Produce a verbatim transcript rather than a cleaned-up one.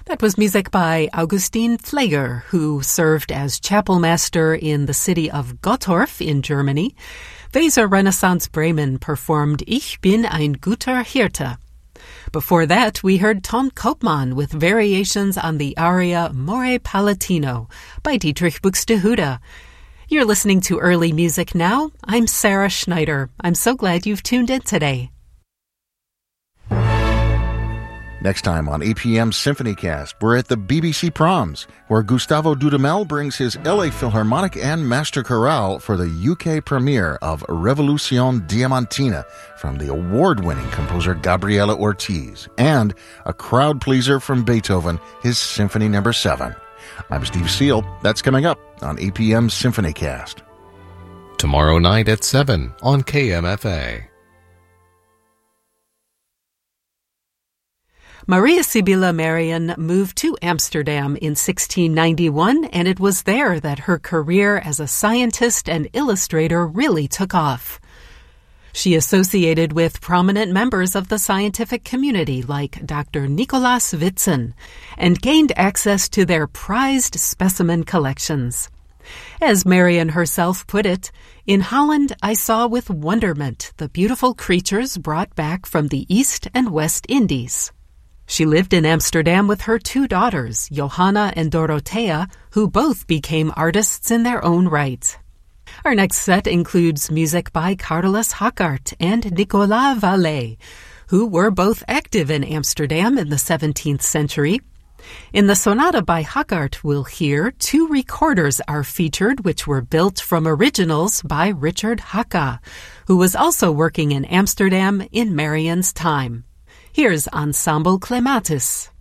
That was music by Augustin Pfleger, who served as chapel master in the city of Gottorf in Germany. Weser Renaissance Bremen performed Ich bin ein guter Hirte. Before that, we heard Ton Koopman with variations on the aria More Palatino by Dietrich Buxtehude. You're listening to Early Music Now. I'm Sarah Schneider. I'm so glad you've tuned in today. Next time on A P M SymphonyCast, we're at the B B C Proms, where Gustavo Dudamel brings his L A Philharmonic and Master Chorale for the U K premiere of Revolution Diamantina from the award-winning composer Gabriela Ortiz, and a crowd pleaser from Beethoven, his Symphony Number seven. I'm Steve Seal. That's coming up on A P M SymphonyCast. Tomorrow night at seven on K M F A. Maria Sibylla Merian moved to Amsterdam in sixteen ninety-one, and it was there that her career as a scientist and illustrator really took off. She associated with prominent members of the scientific community like Doctor Nicolaas Witsen and gained access to their prized specimen collections. As Merian herself put it, "In Holland I saw with wonderment the beautiful creatures brought back from the East and West Indies." She lived in Amsterdam with her two daughters, Johanna and Dorothea, who both became artists in their own right. Our next set includes music by Carolus Hackart and Nicolas Vallet, who were both active in Amsterdam in the seventeenth century. In the sonata by Hackart, we'll hear two recorders are featured which were built from originals by Richard Haka, who was also working in Amsterdam in Merian's time. Here's Ensemble Clematis.